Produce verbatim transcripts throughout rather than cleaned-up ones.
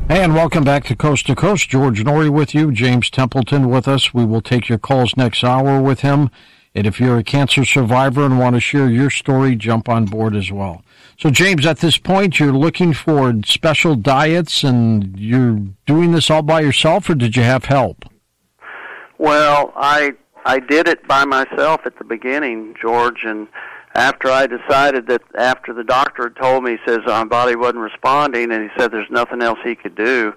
Hey, and welcome back to Coast to Coast. George Noory with you, James Templeton with us. We will take your calls next hour with him. And if you're a cancer survivor and want to share your story, jump on board as well. So, James, at this point, you're looking for special diets, and you're doing this all by yourself, or did you have help? Well, I I did it by myself at the beginning, George, and after I decided that after the doctor had told me, he says my body wasn't responding, and he said there's nothing else he could do,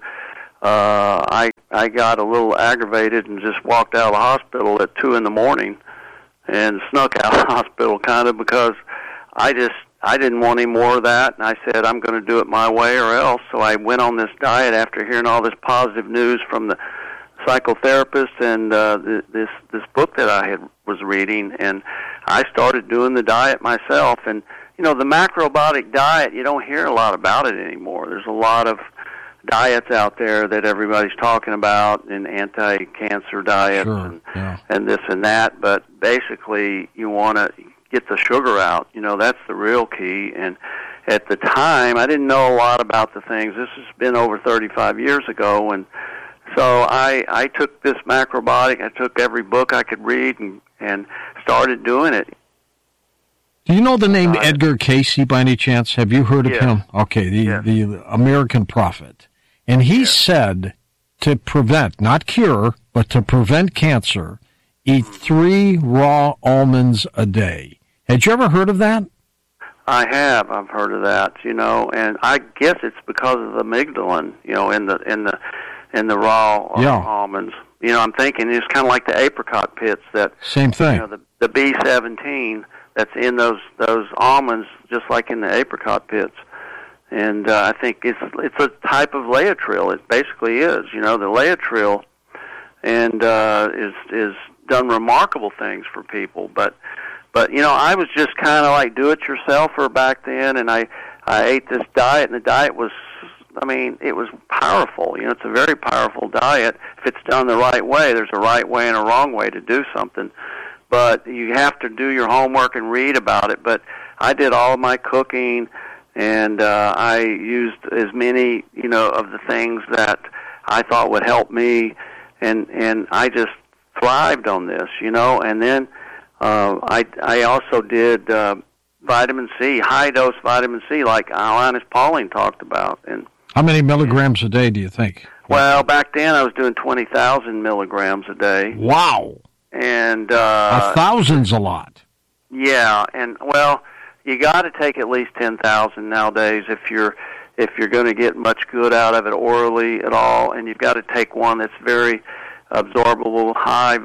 uh, I I got a little aggravated and just walked out of the hospital at two in the morning and snuck out of the hospital kind of because I just, I didn't want any more of that, and I said I'm going to do it my way or else. So I went on this diet after hearing all this positive news from the psychotherapist and uh, this this book that I had was reading, and I started doing the diet myself. And you know, the macrobiotic diet, you don't hear a lot about it anymore. There's a lot of diets out there that everybody's talking about, and anti-cancer diets, sure, and, yeah. and this and that. But basically, you want to get the sugar out. You know, that's the real key. And at the time, I didn't know a lot about the things. This has been over thirty-five years ago, and so I, I took this macrobiotic, I took every book I could read and, and started doing it. Do you know the name uh, Edgar Cayce by any chance? Have you heard of yes. him? Okay, the, yes. the American prophet. And he yes. said to prevent, not cure, but to prevent cancer, eat three raw almonds a day. Had you ever heard of that? I have. I've heard of that, you know, and I guess it's because of the amygdalin, you know, in the in the in the raw uh, yeah. almonds. You know, I'm thinking it's kind of like the apricot pits that same thing. You know, the the B seventeen that's in those those almonds, just like in the apricot pits. And uh, I think it's it's a type of Laetrile. It basically is. You know, the Laetrile, and uh, is is done remarkable things for people. But but you know, I was just kind of like do-it-yourselfer back then, and I I ate this diet, and the diet was, I mean, it was powerful. You know, it's a very powerful diet if it's done the right way. There's a right way and a wrong way to do something, but you have to do your homework and read about it. But I did all of my cooking, and uh, I used as many, you know, of the things that I thought would help me, and and I just thrived on this, you know. And then uh, I I also did uh, vitamin C, high dose vitamin C, like Linus Pauling talked about. And how many milligrams a day do you think? Well, back then I was doing twenty thousand milligrams a day. Wow. And uh, a thousand's a lot. Yeah, and well, you got to take at least ten thousand nowadays if you're if you're going to get much good out of it orally at all, and you've got to take one that's very absorbable, high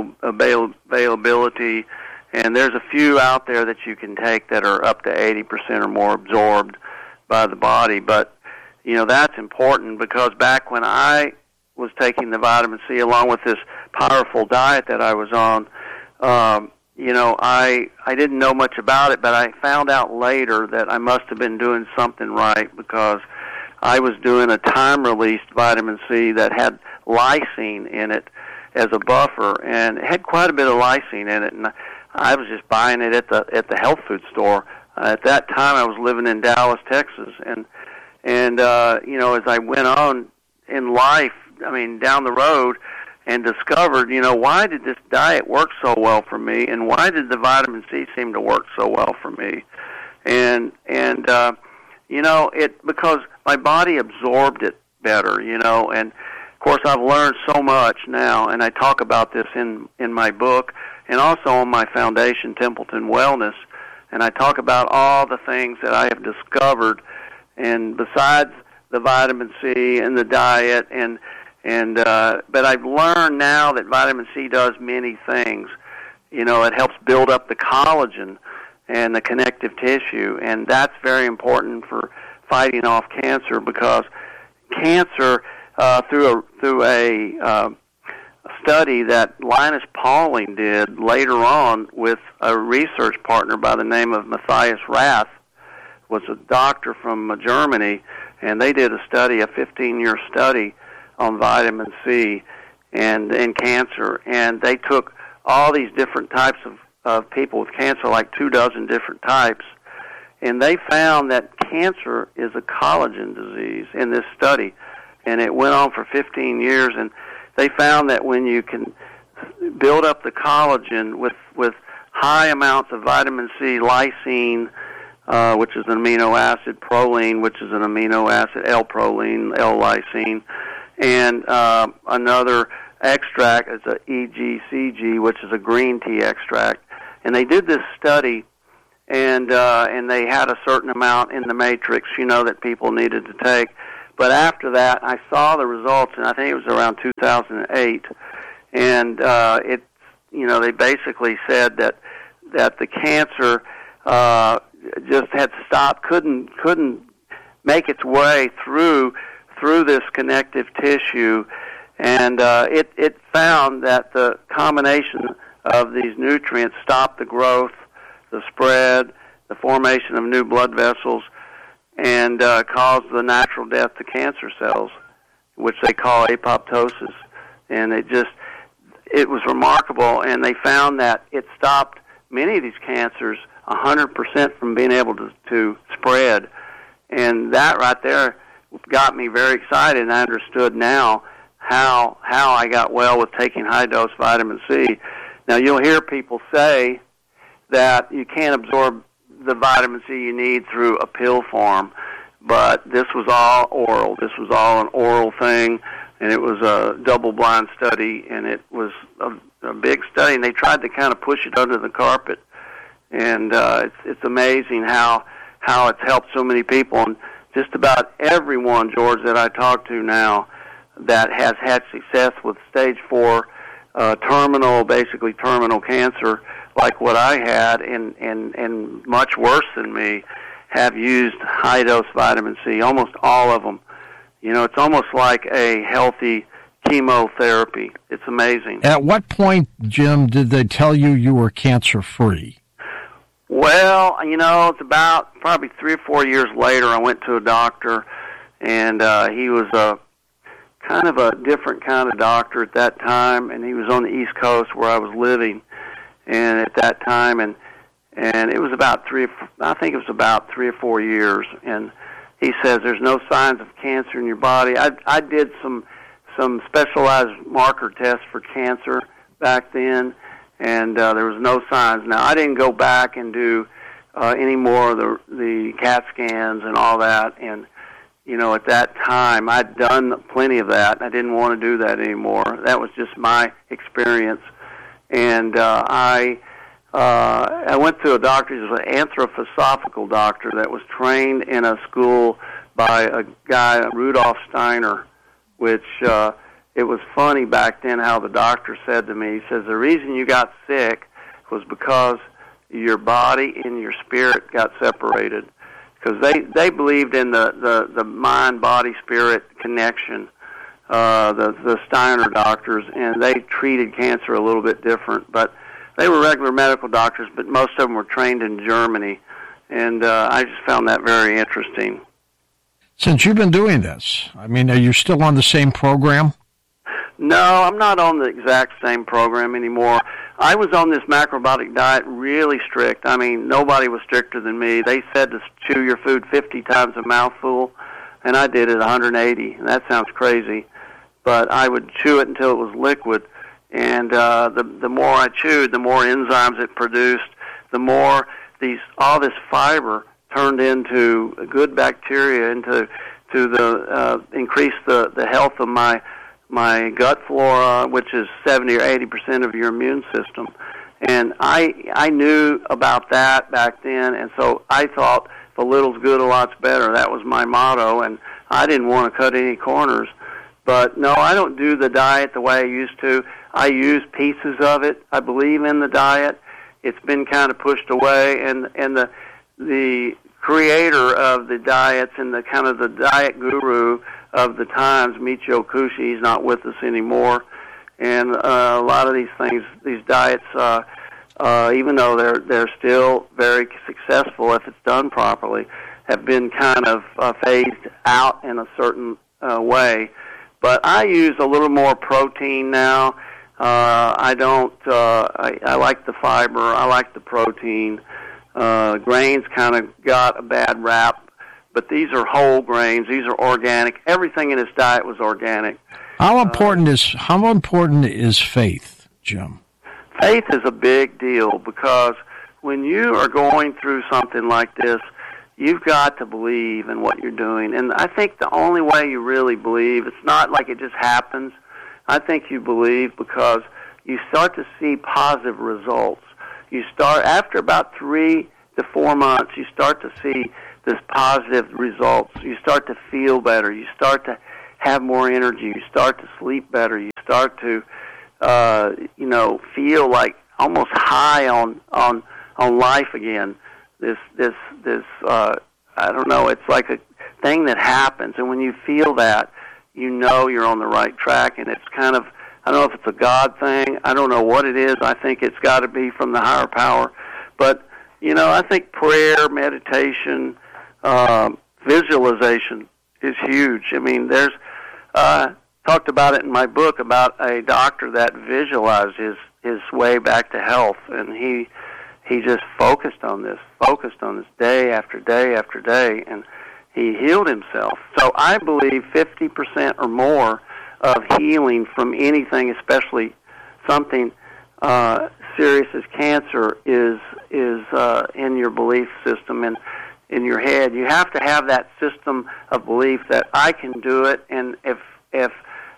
bioavailability, and there's a few out there that you can take that are up to eighty percent or more absorbed by the body. But you know, that's important because back when I was taking the vitamin C along with this powerful diet that I was on, um, you know, I I didn't know much about it, but I found out later that I must have been doing something right because I was doing a time-released vitamin C that had lysine in it as a buffer, and it had quite a bit of lysine in it, and I was just buying it at the at the health food store. Uh, at that time, I was living in Dallas, Texas, and and uh, you know, as I went on in life, I mean, down the road, and discovered, you know, why did this diet work so well for me, and why did the vitamin C seem to work so well for me, and and uh, you know, it because my body absorbed it better, you know, and of course I've learned so much now, and I talk about this in in my book and also on my foundation, Templeton Wellness, and I talk about all the things that I have discovered, and besides the vitamin C and the diet, and and uh, but I've learned now that vitamin C does many things. You know, it helps build up the collagen and the connective tissue, and that's very important for fighting off cancer because cancer, uh, through a through a uh, study that Linus Pauling did later on with a research partner by the name of Matthias Rath, was a doctor from Germany, and they did a study, a fifteen-year study on vitamin C and and cancer, and they took all these different types of, of people with cancer, like two dozen different types, and they found that cancer is a collagen disease in this study. and it went on for fifteen years. And they found that when you can build up the collagen with with high amounts of vitamin C, lysine, uh, which is an amino acid, proline, which is an amino acid, L-proline, L-lysine, and uh, another extract is a E G C G, which is a green tea extract. And they did this study, and uh, and they had a certain amount in the matrix, you know, that people needed to take. But after that, I saw the results, and I think it was around two thousand eight, and uh, it, you know, they basically said that that the cancer uh, just had stopped, couldn't couldn't make its way through through this connective tissue, and uh, it it found that the combination of these nutrients stopped the growth, the spread, the formation of new blood vessels, and uh, caused the natural death to cancer cells, which they call apoptosis. And it just, it was remarkable, and they found that it stopped many of these cancers one hundred percent from being able to, to spread. And that right there got me very excited, and I understood now how how I got well with taking high-dose vitamin C. Now, you'll hear people say that you can't absorb the vitamin C you need through a pill form, but this was all oral. This was all an oral thing, and it was a double-blind study, and it was a, a big study, and they tried to kind of push it under the carpet. And uh, it's, it's amazing how how it's helped so many people. And just about everyone, George, that I talk to now that has had success with stage four uh, terminal, basically terminal cancer, like what I had, and, and, and much worse than me, have used high-dose vitamin C, almost all of them. You know, it's almost like a healthy chemotherapy. It's amazing. At what point, Jim, did they tell you you were cancer-free? Well, you know, it's about probably three or four years later, I went to a doctor, and uh, he was a kind of a different kind of doctor at that time, and he was on the East Coast where I was living, and at that time, and and it was about three, I think it was about three or four years, and he says there's no signs of cancer in your body. I I did some some specialized marker tests for cancer back then, and uh, there was no signs. Now, I didn't go back and do uh, any more of the the CAT scans and all that, and you know, at that time, I'd done plenty of that, and I didn't want to do that anymore. That was just my experience. And uh, I uh, I went to a doctor, he was an anthroposophical doctor that was trained in a school by a guy, Rudolf Steiner, which uh, it was funny back then how the doctor said to me, he says, the reason you got sick was because your body and your spirit got separated. Because they, they believed in the, the, the mind-body-spirit connection, uh, the, the Steiner doctors, and they treated cancer a little bit different. But they were regular medical doctors, but most of them were trained in Germany, and uh, I just found that very interesting. Since you've been doing this, I mean, are you still on the same program? No, I'm not on the exact same program anymore. I was on this macrobiotic diet really strict. I mean, nobody was stricter than me. They said to chew your food fifty times a mouthful, and I did it one hundred eighty. And that sounds crazy, but I would chew it until it was liquid. And uh, the the more I chewed, the more enzymes it produced, the more these all this fiber turned into good bacteria, into to the uh, increase the the health of my. my gut flora, which is seventy or eighty percent of your immune system. And I I knew about that back then, and so I thought the little's good, a lot's better. That was my motto, and I didn't want to cut any corners. But no, I don't do the diet the way I used to. I use pieces of it. I believe in the diet. It's been kind of pushed away, and and the the creator of the diets and the kind of the diet guru of the times, Michio Kushi, he's not with us anymore, and uh, a lot of these things, these diets, uh, uh, even though they're they're still very successful if it's done properly, have been kind of uh, phased out in a certain uh, way. But I use a little more protein now. Uh, I don't. Uh, I, I like the fiber. I like the protein. Uh, grains kind of got a bad rap but these are whole grains. These are organic. Everything in his diet was organic. How important uh, is how important is faith, Jim? Faith is a big deal because when you are going through something like this, you've got to believe in what you're doing. And I think the only way you really believe, it's not like it just happens. I think you believe because you start to see positive results. You start, after about three to four months, you start to see this positive results. You start to feel better. You start to have more energy. You start to sleep better. You start to, uh, you know, feel like almost high on on on life again. This this this uh, I don't know. It's like a thing that happens, and when you feel that, you know you're on the right track. And it's kind of, I don't know if it's a God thing. I don't know what it is. I think it's got to be from the higher power. But you know, I think prayer, meditation, um, visualization is huge. I mean, there's uh, talked about it in my book about a doctor that visualized his his way back to health, and he he just focused on this, focused on this day after day after day, and he healed himself. So I believe fifty percent or more of healing from anything, especially something uh, serious as cancer, is is uh, in your belief system and in your head. You have to have that system of belief that I can do it, and if if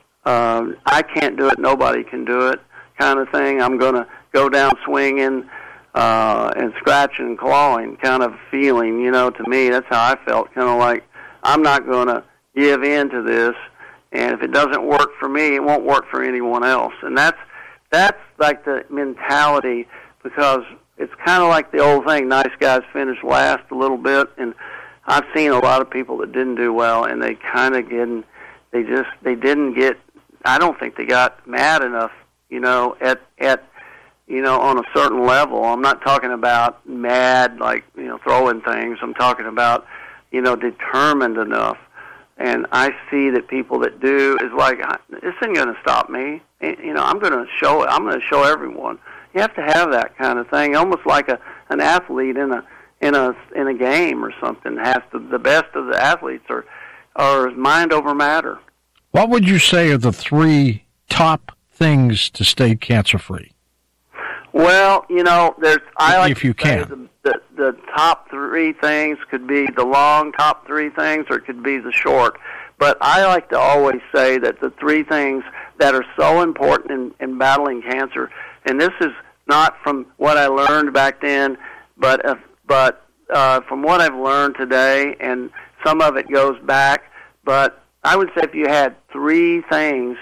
um, I can't do it, nobody can do it, kind of thing. I'm going to go down swinging uh, and scratching and clawing, kind of feeling. You know, to me, that's how I felt. Kind of like I'm not going to give in to this, and if it doesn't work for me, it won't work for anyone else. And that's that's like the mentality, because it's kind of like the old thing, nice guys finish last a little bit, and I've seen a lot of people that didn't do well, and they kind of didn't, they just, they didn't get, I don't think they got mad enough, you know, at, at, you know, on a certain level. I'm not talking about mad, like, you know, throwing things. I'm talking about, you know, determined enough. And I see that people that do is like, this isn't going to stop me. You know, I'm going to show it. I'm going to show everyone. You have to have that kind of thing, almost like a an athlete in a in a in a game or something. Has to, the best of the athletes are are mind over matter. What would you say are the three top things to stay cancer free? Well, you know, there's I like if you to say can. The, the the top three things could be the long top three things, or it could be the short. But I like to always say that the three things that are so important in, in battling cancer, and this is not from what I learned back then, but uh, but uh, from what I've learned today, and some of it goes back. But I would say if you had three things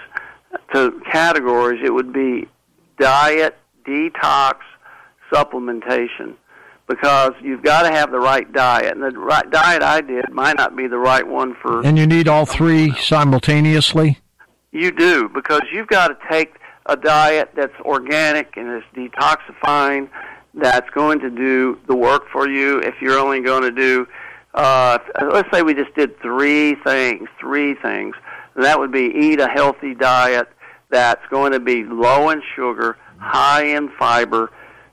to categories, it would be diet, detox, supplementation, because you've got to have the right diet. And the right diet I did might not be the right one for... And you need all three simultaneously? You do, because you've got to take a diet that's organic and is detoxifying, that's going to do the work for you. If you're only going to do, uh, let's say we just did three things, three things, that would be eat a healthy diet that's going to be low in sugar, high in fiber,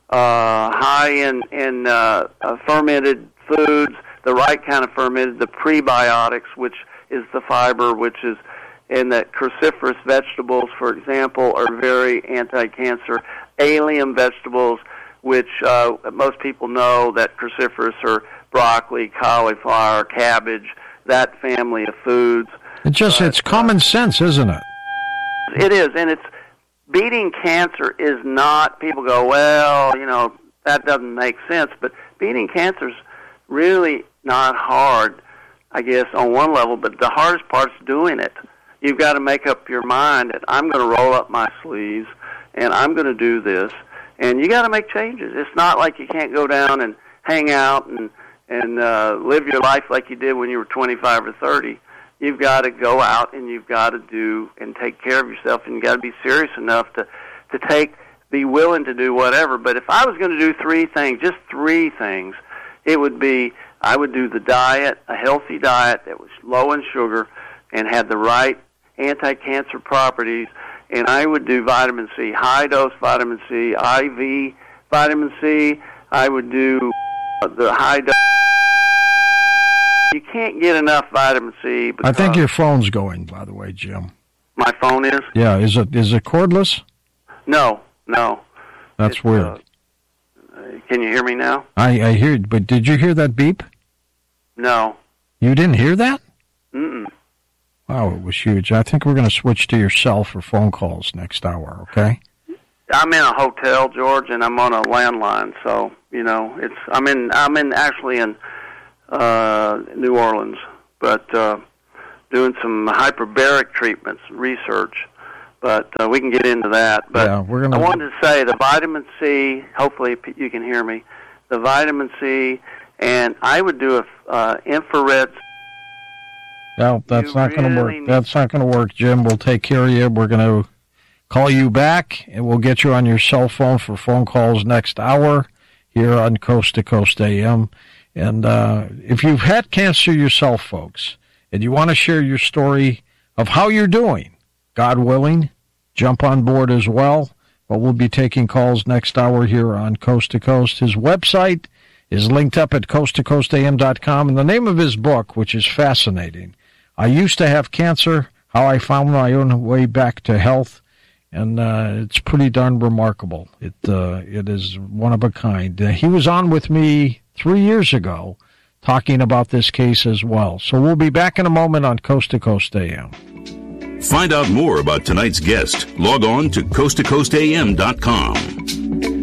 uh, high in, in uh, uh, fermented foods, the right kind of fermented, the prebiotics, which is the fiber, which is in the cruciferous vegetables, for example, are very anti-cancer. Allium vegetables, which uh, most people know that cruciferous are broccoli, cauliflower, cabbage, that family of foods. It just, but, it's common uh, sense, isn't it? It is, and it's, beating cancer is not, people go, well, you know, that doesn't make sense, but beating cancer is really not hard, I guess, on one level, but the hardest part's doing it. You've got to make up your mind that I'm going to roll up my sleeves and I'm going to do this, and you got to make changes. It's not like you can't go down and hang out and, and uh, live your life like you did when you were twenty-five or thirty. You've got to go out and you've got to do and take care of yourself, and you've got to be serious enough to, to take, be willing to do whatever. But if I was going to do three things, just three things, it would be I would do the diet, a healthy diet that was low in sugar and had the right anti-cancer properties, and I would do vitamin C, high-dose vitamin C, I V vitamin C. I would do the high-dose you can't get enough vitamin C. I think your phone's going, by the way, Jim. My phone is? Yeah, is it is it cordless? No, no. That's it's, weird. Uh, can you hear me now? I, I hear, but did you hear that beep? No. You didn't hear that? Mm-mm. Wow, it was huge. I think we're going to switch to your cell for phone calls next hour, okay? I'm in a hotel, George, and I'm on a landline, so, you know, it's I'm in I'm in actually in uh, New Orleans, but uh, doing some hyperbaric treatments, research. But uh, we can get into that. But yeah, we're gonna... I wanted to say the vitamin C, hopefully you can hear me, the vitamin C, and I would do a uh, infrared. No, that's you not going to really work. That's not going to work, Jim. We'll take care of you. We're going to call you back, and we'll get you on your cell phone for phone calls next hour here on Coast to Coast A M. And uh, if you've had cancer yourself, folks, and you want to share your story of how you're doing, God willing, jump on board as well. But we'll be taking calls next hour here on Coast to Coast. His website is linked up at coast to coast a m dot com. And the name of his book, which is fascinating, I Used to Have Cancer, How I Found My Own Way Back to Health. And uh, it's pretty darn remarkable. It uh, It is one of a kind. Uh, he was on with me three years ago talking about this case as well. So we'll be back in a moment on Coast to Coast A M. Find out more about tonight's guest. Log on to coast to coast a m dot com.